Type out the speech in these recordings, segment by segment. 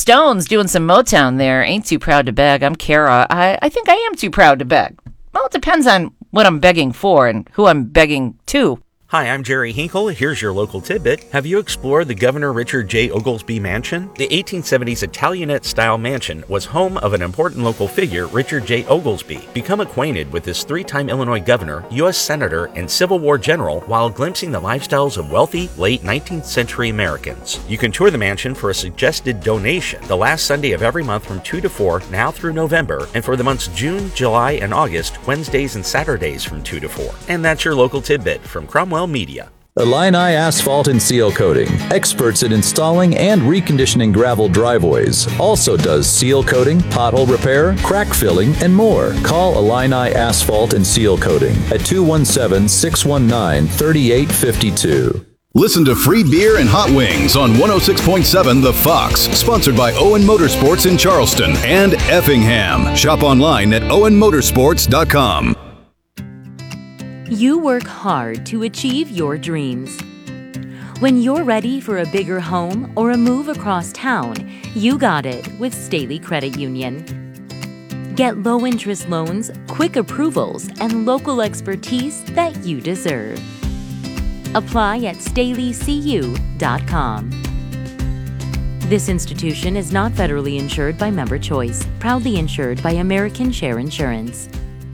Stones doing some Motown there. Ain't Too Proud to Beg. I'm Kara. I think I am too proud to beg. Well, it depends on what I'm begging for and who I'm begging to. Hi, I'm Jerry Hinkle. Here's your local tidbit. Have you explored the Governor Richard J. Oglesby Mansion? The 1870s Italianate-style mansion was home of an important local figure, Richard J. Oglesby. Become acquainted with this three-time Illinois governor, U.S. Senator, and Civil War general while glimpsing the lifestyles of wealthy, late 19th century Americans. You can tour the mansion for a suggested donation the last Sunday of every month from 2 to 4, now through November, and for the months June, July, and August, Wednesdays and Saturdays from 2 to 4. And that's your local tidbit from Cromwell Media. Illini Asphalt and Seal Coating, experts at installing and reconditioning gravel driveways. Also does seal coating, pothole repair, crack filling, and more. Call Illini Asphalt and Seal Coating at 217-619-3852. Listen to free beer and hot wings on 106.7 The Fox, sponsored by Owen Motorsports in Charleston and Effingham. Shop online at owenmotorsports.com. You work hard to achieve your dreams. When you're ready for a bigger home or a move across town, you got it with Staley Credit Union. Get low-interest loans, quick approvals, and local expertise that you deserve. Apply at StaleyCU.com. This institution is not federally insured by Member Choice, proudly insured by American Share Insurance.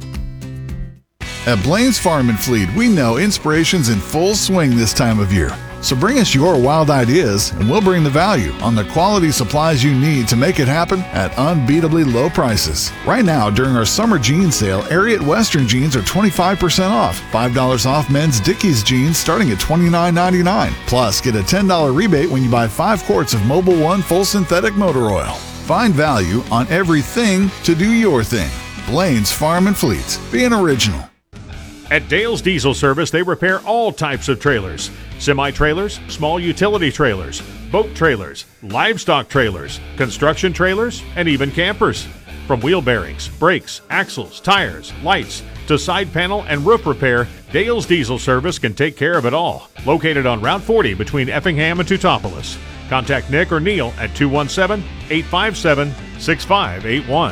At Blaine's Farm and Fleet, we know inspiration's in full swing this time of year. So bring us your wild ideas, and we'll bring the value on the quality supplies you need to make it happen at unbeatably low prices. Right now, during our summer jean sale, Ariat Western jeans are 25% off. $5 off men's Dickies jeans starting at $29.99. Plus, get a $10 rebate when you buy 5 quarts of Mobil 1 full synthetic motor oil. Find value on everything to do your thing. Blaine's Farm and Fleet. Be an original. At Dale's Diesel Service, they repair all types of trailers. Semi-trailers, small utility trailers, boat trailers, livestock trailers, construction trailers, and even campers. From wheel bearings, brakes, axles, tires, lights, to side panel and roof repair, Dale's Diesel Service can take care of it all. Located on Route 40 between Effingham and Teutopolis. Contact Nick or Neil at 217-857-6581.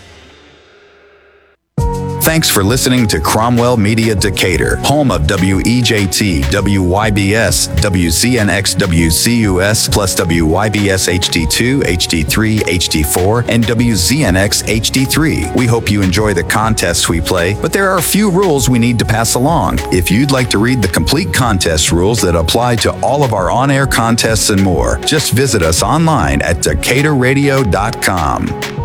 Thanks for listening to Cromwell Media Decatur, home of WEJT, WYBS, WCNX, WCUS, plus WYBS HD2, HD3, HD4, and WZNX HD3. We hope you enjoy the contests we play, but there are a few rules we need to pass along. If you'd like to read the complete contest rules that apply to all of our on-air contests and more, just visit us online at DecaturRadio.com.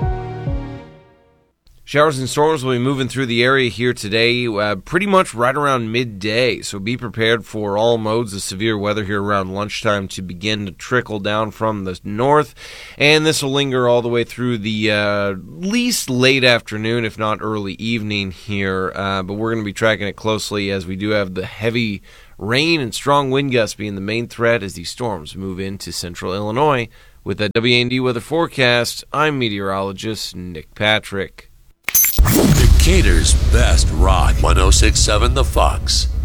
Showers and storms will be moving through the area here today, pretty much right around midday. So be prepared for all modes of severe weather here around lunchtime to begin to trickle down from the north. And this will linger all the way through the least late afternoon, if not early evening here. But we're going to be tracking it closely as we do have the heavy rain and strong wind gusts being the main threat as these storms move into central Illinois. With that WAND weather forecast, I'm meteorologist Nick Patrick. Decatur's best rock, 106.7 The Fox.